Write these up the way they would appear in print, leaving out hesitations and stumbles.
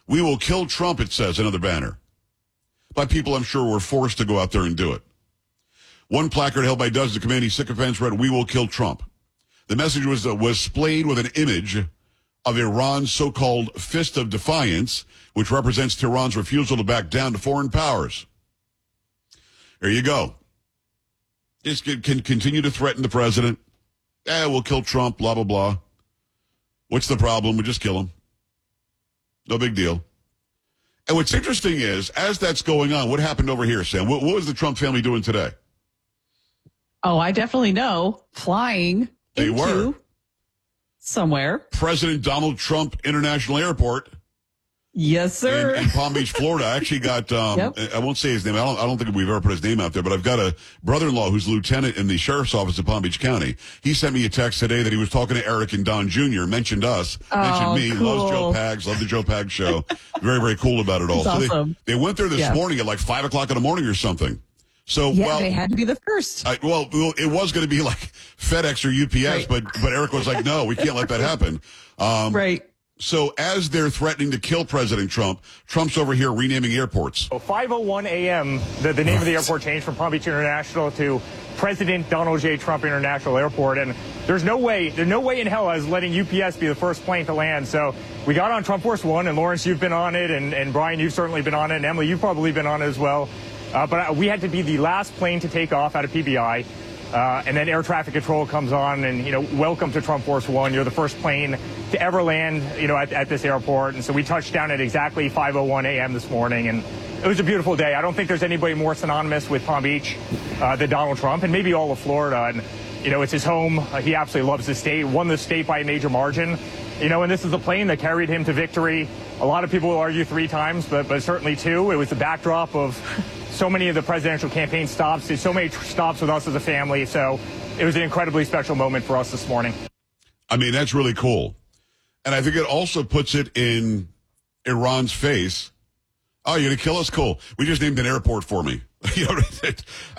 We will kill Trump, it says, another banner. By people I'm sure were forced to go out there and do it. One placard held by dozens of Khomeini sycophants read, "We will kill Trump." The message was splayed with an image of Iran's so-called Fist of Defiance, which represents Tehran's refusal to back down to foreign powers. There you go. Just can continue to threaten the president. We'll kill Trump, blah, blah, blah. What's the problem? We'll just kill him. No big deal. And what's interesting is, as that's going on, what happened over here, Sam? What was the Trump family doing today? Oh, I definitely know. Flying into somewhere. President Donald Trump International Airport. Yes, sir. In Palm Beach, Florida. I actually got, I won't say his name. I don't think we've ever put his name out there, but I've got a brother-in-law who's a lieutenant in the sheriff's office of Palm Beach County. He sent me a text today that he was talking to Eric and Don Jr., mentioned us, mentioned me, cool. loves Joe Pags, love the Joe Pags show. Very, very cool about it all. That's so awesome. they went there this morning at like 5 o'clock in the morning or something. So, they had to be the first. It was going to be like FedEx or UPS, right. but Eric was like, no, we can't let that happen. Right. So as they're threatening to kill President Trump, Trump's over here renaming airports. 5:01 a.m., the name of the airport changed from Palm Beach International to President Donald J. Trump International Airport. And there's no way in hell I was letting UPS be the first plane to land. So we got on Trump Force One, and Lawrence, you've been on it, and Brian, you've certainly been on it, and Emily, you've probably been on it as well. But we had to be the last plane to take off out of PBI. And then air traffic control comes on and, welcome to Trump Force One. You're the first plane to ever land, at this airport. And so we touched down at exactly 5:01 a.m. this morning. And it was a beautiful day. I don't think there's anybody more synonymous with Palm Beach than Donald Trump, and maybe all of Florida. And, it's his home. He absolutely loves the state, won the state by a major margin. And this is the plane that carried him to victory. A lot of people will argue 3 times, but certainly 2. It was the backdrop of so many of the presidential campaign stops, did so many stops with us as a family. So it was an incredibly special moment for us this morning. I mean, that's really cool. And I think it also puts it in Iran's face. Oh, you're going to kill us? Cool. We just named an airport for me. That's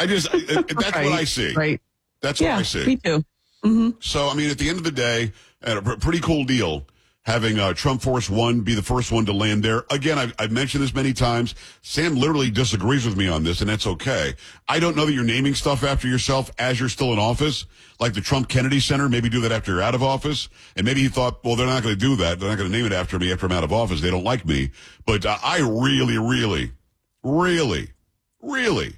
what I see. Right. That's what I see. Me too. Mm-hmm. So, I mean, at the end of the day, a pretty cool deal having Trump Force One be the first one to land there. Again, I've mentioned this many times. Sam literally disagrees with me on this, and that's okay. I don't know that you're naming stuff after yourself as you're still in office, like the Trump Kennedy Center. Maybe do that after you're out of office. And maybe he thought, well, they're not going to do that. They're not going to name it after me after I'm out of office. They don't like me. But I really, really, really, really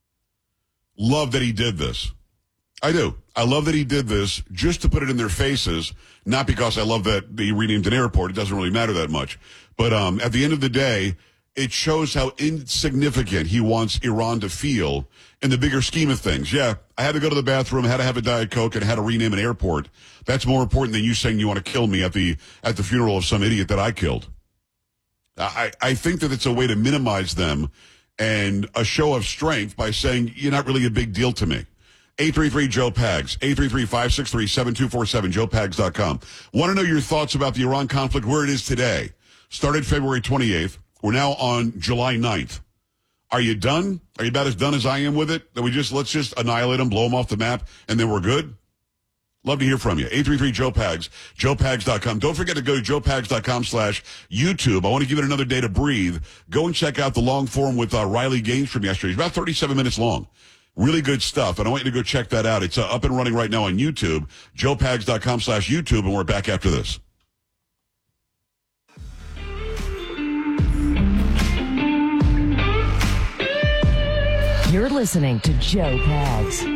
love that he did this. I do. I love that he did this just to put it in their faces, not because I love that he renamed an airport. It doesn't really matter that much. But at the end of the day, it shows how insignificant he wants Iran to feel in the bigger scheme of things. Yeah, I had to go to the bathroom, I had to have a Diet Coke, and I had to rename an airport. That's more important than you saying you want to kill me at the funeral of some idiot that I killed. I think that it's a way to minimize them and a show of strength by saying you're not really a big deal to me. 833-JOE-PAGS, 833-563-7247, joepags.com. Want to know your thoughts about the Iran conflict, where it is today? Started February 28th. We're now on July 9th. Are you done? Are you about as done as I am with it? That let's just annihilate them, blow them off the map, and then we're good? Love to hear from you. 833-JOE-PAGS, joepags.com. Don't forget to go to joepags.com/YouTube. I want to give it another day to breathe. Go and check out the long form with Riley Gaines from yesterday. It's about 37 minutes long. Really good stuff, and I want you to go check that out. It's up and running right now on YouTube, joepags.com/YouTube, and we're back after this. You're listening to Joe Pags.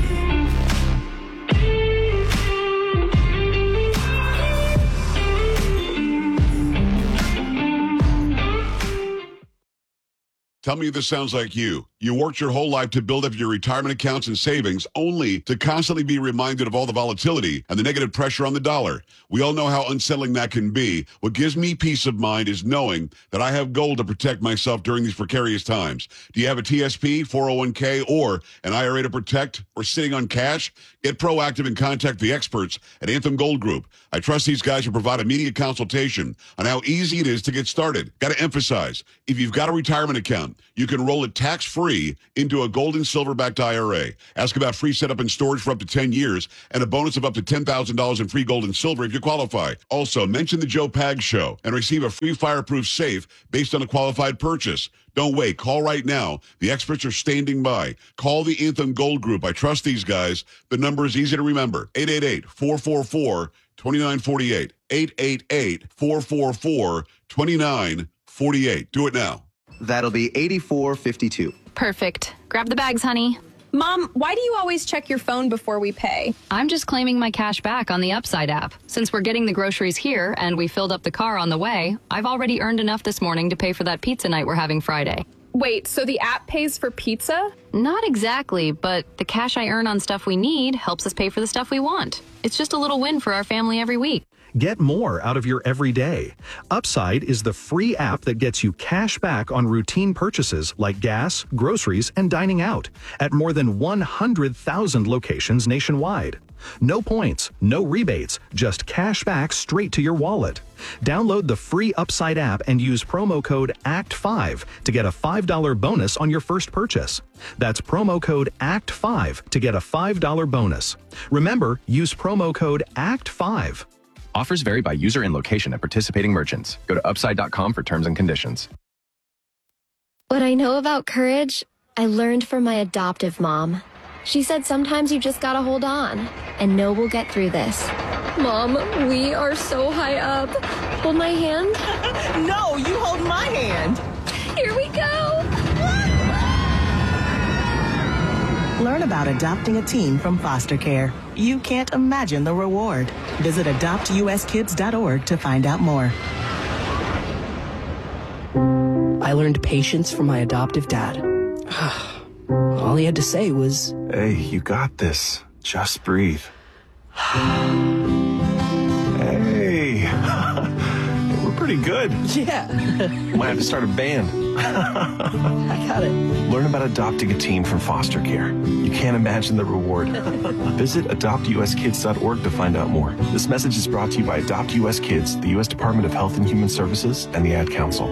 Tell me if this sounds like you. You worked your whole life to build up your retirement accounts and savings only to constantly be reminded of all the volatility and the negative pressure on the dollar. We all know how unsettling that can be. What gives me peace of mind is knowing that I have gold to protect myself during these precarious times. Do you have a TSP, 401k, or an IRA to protect, or sitting on cash? Get proactive and contact the experts at Anthem Gold Group. I trust these guys to provide immediate consultation on how easy it is to get started. Got to emphasize, if you've got a retirement account, you can roll it tax-free free into a gold and silver-backed IRA. Ask about free setup and storage for up to 10 years and a bonus of up to $10,000 in free gold and silver if you qualify. Also, mention the Joe Pags Show and receive a free fireproof safe based on a qualified purchase. Don't wait. Call right now. The experts are standing by. Call the Anthem Gold Group. I trust these guys. The number is easy to remember. 888-444-2948. 888-444-2948. Do it now. That'll be 8452. Perfect. Grab the bags, honey. Mom, why do you always check your phone before we pay? I'm just claiming my cash back on the Upside app. Since we're getting the groceries here and we filled up the car on the way, I've already earned enough this morning to pay for that pizza night we're having Friday. Wait, so the app pays for pizza? Not exactly, but the cash I earn on stuff we need helps us pay for the stuff we want. It's just a little win for our family every week. Get more out of your everyday. Upside is the free app that gets you cash back on routine purchases like gas, groceries, and dining out at more than 100,000 locations nationwide. No points, no rebates, just cash back straight to your wallet. Download the free Upside app and use promo code ACT5 to get a $5 bonus on your first purchase. That's promo code ACT5 to get a $5 bonus. Remember, use promo code ACT5. Offers vary by user and location at participating merchants. Go to upside.com for terms and conditions. What I know about courage, I learned from my adoptive mom. She said sometimes you just gotta hold on and know we'll get through this. Mom, we are so high up. Hold my hand. No, you hold my hand. Here we go. Learn about adopting a teen from foster care. You can't imagine the reward. Visit adoptuskids.org to find out more. I learned patience from my adoptive dad. All he had to say was, "Hey, you got this. Just breathe." Hey, we're pretty good. Yeah. Might have to start a band. I got it. Learn about adopting a teen from foster care. You can't imagine the reward. Visit adoptuskids.org to find out more. This message is brought to you by Adopt US Kids, the U.S. Department of Health and Human Services, and the Ad Council.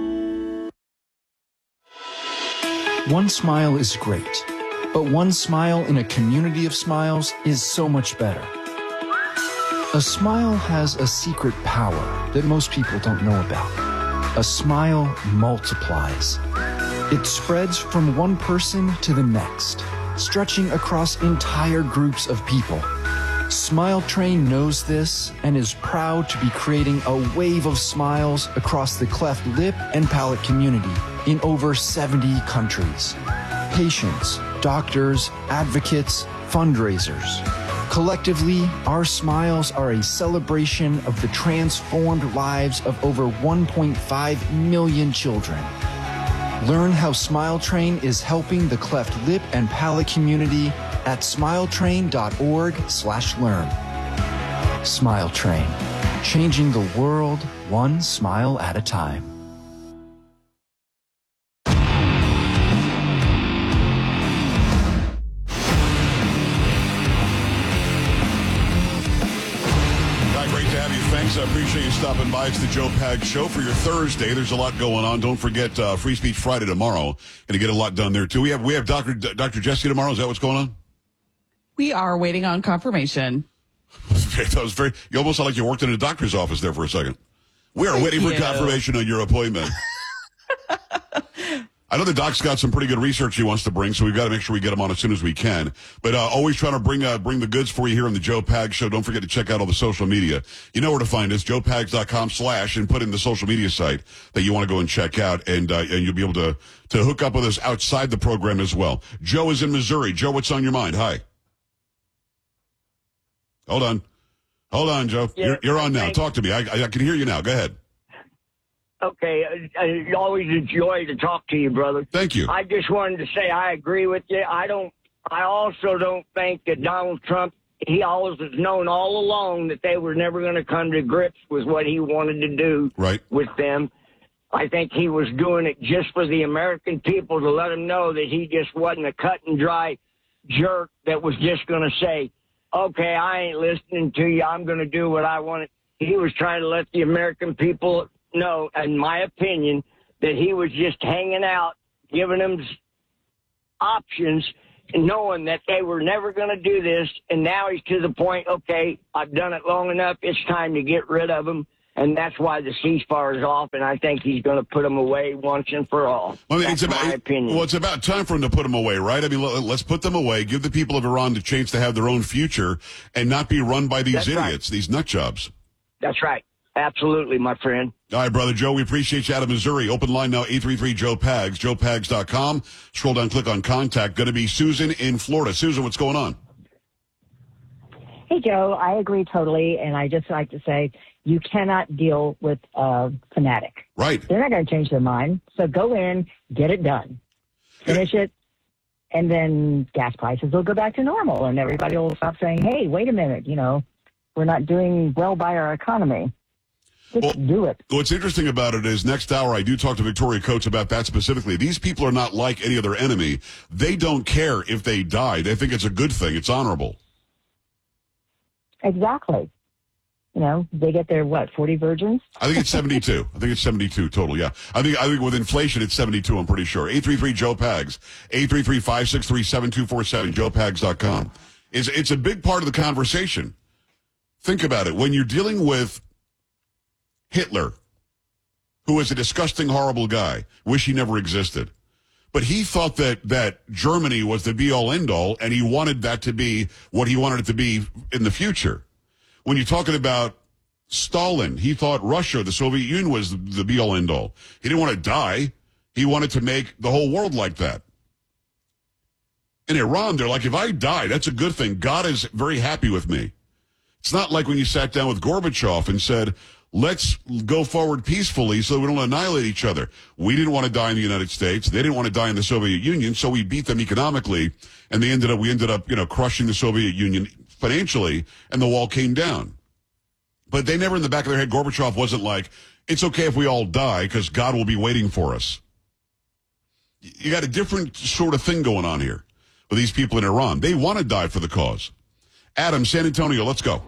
One smile is great, but one smile in a community of smiles is so much better. A smile has a secret power that most people don't know about. A smile multiplies. It spreads from one person to the next, stretching across entire groups of people. Smile Train knows this and is proud to be creating a wave of smiles across the cleft lip and palate community in over 70 countries. Patients, doctors, advocates, fundraisers. Collectively, our smiles are a celebration of the transformed lives of over 1.5 million children. Learn how Smile Train is helping the cleft lip and palate community at smiletrain.org/learn. Smile Train, changing the world one smile at a time. Thanks. I appreciate you stopping by. It's the Joe Pags Show for your Thursday. There's a lot going on. Don't forget Free Speech Friday tomorrow. Going to get a lot done there, too. We have Dr. Jesse tomorrow. Is that what's going on? We are waiting on confirmation. That was you almost sound like you worked in a doctor's office there for a second. We are waiting for confirmation on your appointment. I know the doc's got some pretty good research he wants to bring, so we've got to make sure we get him on as soon as we can. But always trying to bring the goods for you here on the Joe Pags Show. Don't forget to check out all the social media. You know where to find us, joepags.com/ and put in the social media site that you want to go and check out, and you'll be able to hook up with us outside the program as well. Joe is in Missouri. Joe, what's on your mind? Hi. Hold on, Joe. Yeah, you're on now. Talk to me. I can hear you now. Go ahead. Okay, I always enjoy to talk to you, brother. Thank you. I just wanted to say I agree with you. I also don't think that Donald Trump, he always has known all along that they were never going to come to grips with what he wanted to do with them. I think he was doing it just for the American people to let them know that he just wasn't a cut and dry jerk that was just going to say, okay, I ain't listening to you. I'm going to do what I want. He was trying to let the American people know, in my opinion, that he was just hanging out, giving them options, knowing that they were never going to do this, and now he's to the point, okay, I've done it long enough, it's time to get rid of them, and that's why the ceasefire is off, and I think he's going to put them away once and for all. Well, I mean, that's my opinion. Well, it's about time for him to put them away, right? I mean, let's put them away, give the people of Iran the chance to have their own future and not be run by these idiots, these nut jobs. That's right. Absolutely, my friend. All right, Brother Joe, we appreciate you out of Missouri. Open line now, 833-JOE-PAGS, joepags.com. Scroll down, click on contact. Going to be Susan in Florida. Susan, what's going on? Hey, Joe, I agree totally, and I just like to say you cannot deal with a fanatic. Right. They're not going to change their mind, so go in, get it done, finish it, and then gas prices will go back to normal, and everybody will stop saying, hey, wait a minute, we're not doing well by our economy. Just do it. What's interesting about it is next hour I do talk to Victoria Coates about that specifically. These people are not like any other enemy. They don't care if they die. They think it's a good thing. It's honorable. Exactly. They get their, 40 virgins? I think it's 72. I think it's 72 total, yeah. I think with inflation, it's 72, I'm pretty sure. 833-JOE-PAGS, 833-563-7247, joepags.com. It's a big part of the conversation. Think about it. When you're dealing with Hitler, who was a disgusting, horrible guy, wish he never existed. But he thought that Germany was the be-all, end-all, and he wanted that to be what he wanted it to be in the future. When you're talking about Stalin, he thought Russia, the Soviet Union, was the be-all, end-all. He didn't want to die. He wanted to make the whole world like that. In Iran, they're like, if I die, that's a good thing. God is very happy with me. It's not like when you sat down with Gorbachev and said, let's go forward peacefully so we don't annihilate each other. We didn't want to die in the United States. They didn't want to die in the Soviet Union, so we beat them economically, and we ended up, crushing the Soviet Union financially, and the wall came down. But they never in the back of their head, Gorbachev wasn't like, it's okay if we all die because God will be waiting for us. You got a different sort of thing going on here with these people in Iran. They want to die for the cause. Adam, San Antonio, let's go.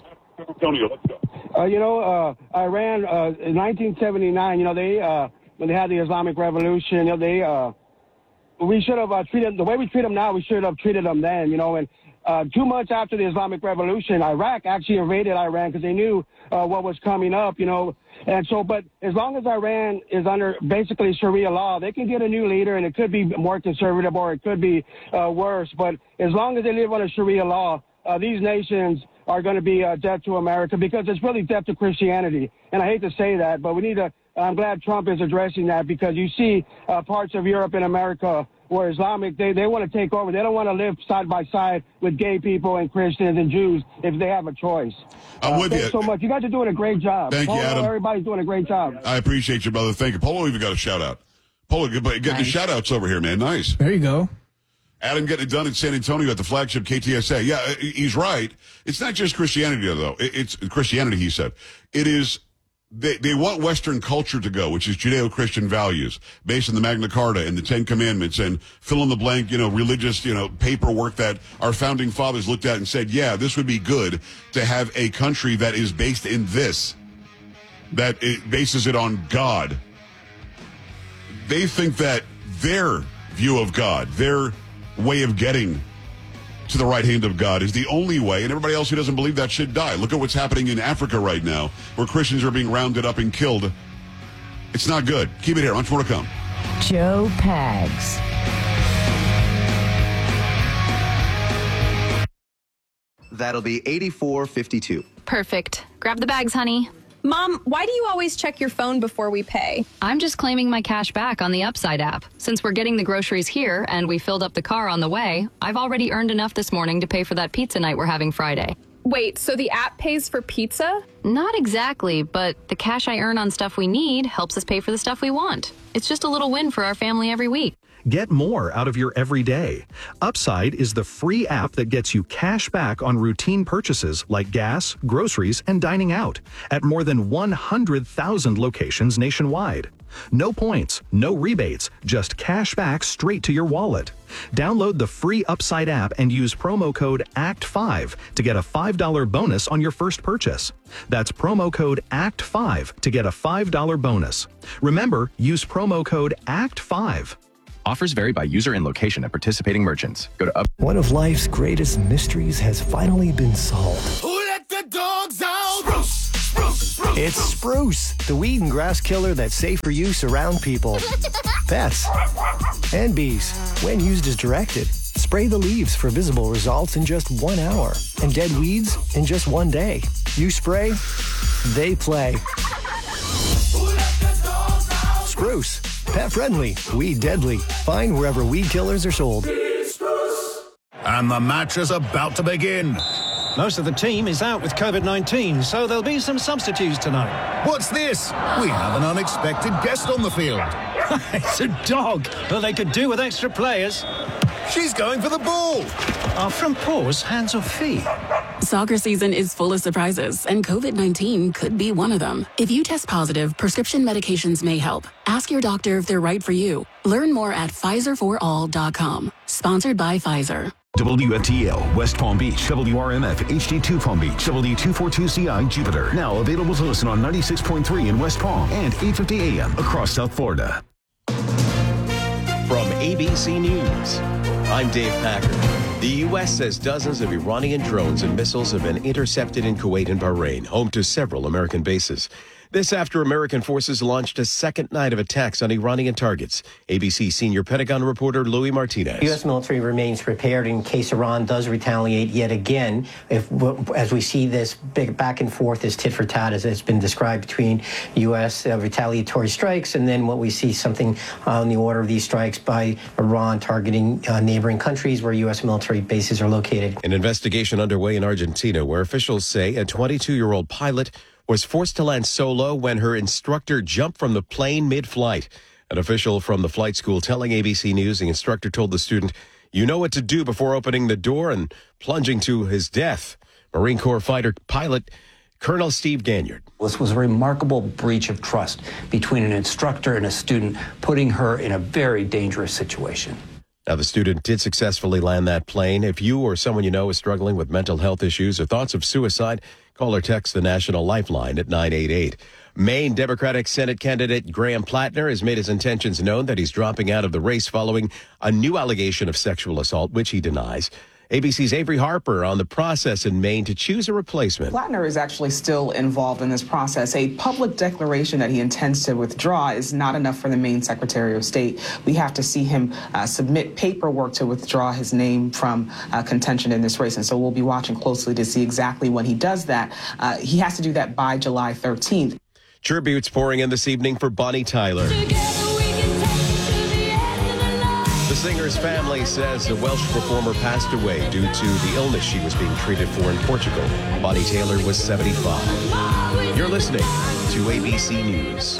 Iran, in 1979, when they had the Islamic Revolution, we should have treated, the way we treat them now, we should have treated them then, and 2 months after the Islamic Revolution, Iraq actually invaded Iran because they knew what was coming up, and so, but as long as Iran is under basically Sharia law, they can get a new leader, and it could be more conservative or it could be worse, but as long as they live under Sharia law, these nations are going to be dead to America because it's really dead to Christianity. And I hate to say that, but we need to, I'm glad Trump is addressing that because you see parts of Europe and America where Islamic, they want to take over. They don't want to live side by side with gay people and Christians and Jews if they have a choice. I'm with thanks you. so much. You guys are doing a great job. Thank you, Adam. Everybody's doing a great job. I appreciate you, brother. Thank you. Polo even got a shout-out. Polo, getting the shout-outs over here, man. Nice. There you go. Adam getting it done in San Antonio at the flagship KTSA. Yeah, he's right. It's not just Christianity, though. It's Christianity, he said. It is, they want Western culture to go, which is Judeo-Christian values, based on the Magna Carta and the Ten Commandments and fill in the blank, religious, paperwork that our founding fathers looked at and said, yeah, this would be good to have a country that is based in this, that it bases it on God. They think that their view of God, their way of getting to the right hand of God is the only way, and everybody else who doesn't believe that should die. Look at what's happening in Africa right now, where Christians are being rounded up and killed. It's not good. Keep it here. Much more to come. Joe Pags. That'll be 84.52. Perfect. Grab the bags, honey. Mom, why do you always check your phone before we pay? I'm just claiming my cash back on the Upside app. Since we're getting the groceries here and we filled up the car on the way, I've already earned enough this morning to pay for that pizza night we're having Friday. Wait, so the app pays for pizza? Not exactly, but the cash I earn on stuff we need helps us pay for the stuff we want. It's just a little win for our family every week. Get more out of your everyday. Upside is the free app that gets you cash back on routine purchases like gas, groceries, and dining out at more than 100,000 locations nationwide. No points, no rebates, just cash back straight to your wallet. Download the free Upside app and use promo code ACT5 to get a $5 bonus on your first purchase. That's promo code ACT5 to get a $5 bonus. Remember, use promo code ACT5. Offers vary by user and location at participating merchants. Go to One of life's greatest mysteries has finally been solved. Who let the dogs out? Spruce, spruce, spruce. It's Spruce, the weed and grass killer that's safe for use around people, pets, and bees. When used as directed, spray the leaves for visible results in just 1 hour and dead weeds in just 1 day. You spray, they play. Spruce, pet friendly, weed deadly. Find wherever weed killers are sold. And the match is about to begin. Most of the team is out with COVID-19, so there'll be some substitutes tonight. What's this? We have an unexpected guest on the field. It's a dog. Well, they could do with extra players. She's going for the ball. Are front paws hands or feet? Soccer season is full of surprises, and COVID-19 could be one of them. If you test positive, prescription medications may help. Ask your doctor if they're right for you. Learn more at PfizerForAll.com. Sponsored by Pfizer. WFTL, West Palm Beach, WRMF, HD2 Palm Beach, W242CI, Jupiter. Now available to listen on 96.3 in West Palm and 850 AM across South Florida. From ABC News, I'm Dave Packer. The U.S. says dozens of Iranian drones and missiles have been intercepted in Kuwait and Bahrain, home to several American bases. This after American forces launched a second night of attacks on Iranian targets. ABC senior Pentagon reporter Louis Martinez. The U.S. military remains prepared in case Iran does retaliate yet again. As we see this big back and forth, this tit for tat, as it's been described between U.S. Retaliatory strikes, and then what we see something on the order of these strikes by Iran targeting neighboring countries where U.S. military bases are located. An investigation underway in Argentina where officials say a 22-year-old pilot was forced to land solo when her instructor jumped from the plane mid-flight. An official from the flight school telling ABC News the instructor told the student, "You know what to do before opening the door and plunging to his death." Marine Corps fighter pilot Colonel Steve Ganyard. This was a remarkable breach of trust between an instructor and a student, putting her in a very dangerous situation. Now, the student did successfully land that plane. If you or someone you know is struggling with mental health issues or thoughts of suicide, call or text the National Lifeline at 988. Maine Democratic Senate candidate Graham Plattner has made his intentions known that he's dropping out of the race following a new allegation of sexual assault, which he denies. ABC's Avery Harper on the process in Maine to choose a replacement. Plattner is actually still involved in this process. A public declaration that he intends to withdraw is not enough for the Maine Secretary of State. We have to see him submit paperwork to withdraw his name from contention in this race. And so we'll be watching closely to see exactly when he does that. He has to do that by July 13th. Tributes pouring in this evening for Bonnie Tyler. The singer's family says the Welsh performer passed away due to the illness she was being treated for in Portugal. Bonnie Tyler was 75. You're listening to ABC News.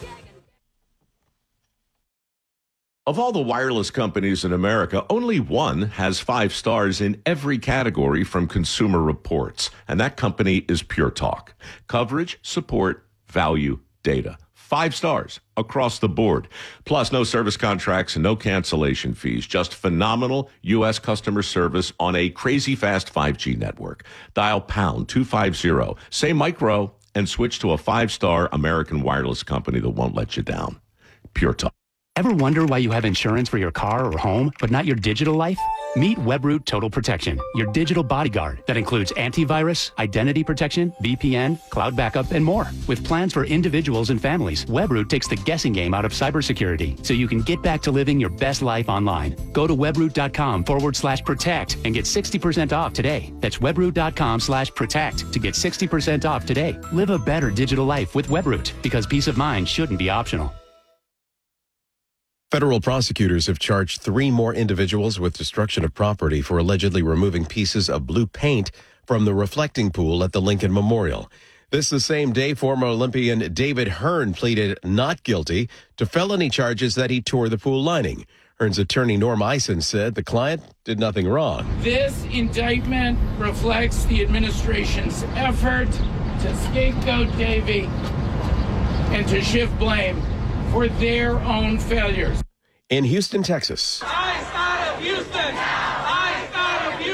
Of all the wireless companies in America, only one has 5 stars in every category from Consumer Reports, and that company is Pure Talk. Coverage, support, value, data. 5 stars across the board. Plus, no service contracts and no cancellation fees. Just phenomenal U.S. customer service on a crazy fast 5G network. Dial pound 250, say micro, and switch to a 5-star American wireless company that won't let you down. Pure Talk. Ever wonder why you have insurance for your car or home, but not your digital life? Meet Webroot Total Protection, your digital bodyguard that includes antivirus, identity protection, VPN, cloud backup, and more. With plans for individuals and families, Webroot takes the guessing game out of cybersecurity so you can get back to living your best life online. Go to webroot.com/protect and get 60% off today. That's webroot.com/protect to get 60% off today. Live a better digital life with Webroot because peace of mind shouldn't be optional. Federal prosecutors have charged 3 more individuals with destruction of property for allegedly removing pieces of blue paint from the reflecting pool at the Lincoln Memorial. This the same day former Olympian David Hearn pleaded not guilty to felony charges that he tore the pool lining. Hearn's attorney Norm Eisen said the client did nothing wrong. This indictment reflects the administration's effort to scapegoat Davey and to shift blame for their own failures. In Houston, Texas. I thought of Houston! I thought of Houston!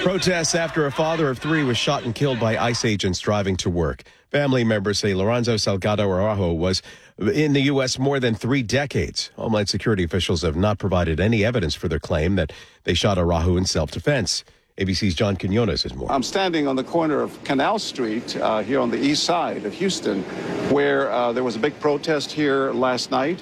Protests after a father of three was shot and killed by ICE agents driving to work. Family members say Lorenzo Salgado Araujo was in the U.S. more than 3 decades. Homeland Security officials have not provided any evidence for their claim that they shot Araujo in self-defense. ABC's John Quinones has more. I'm standing on the corner of Canal Street here on the east side of Houston, where there was a big protest here last night.